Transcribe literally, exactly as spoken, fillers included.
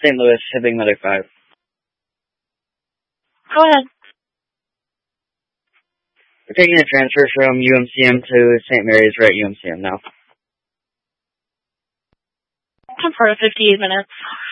Saint Louis, Hibbing Medic five. Go ahead. We're taking a transfer from U M C M to Saint Mary's. We're at U M C M now. Come for fifty-eight minutes.